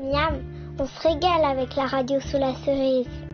Miam, on se régale avec la radio sous la cerise.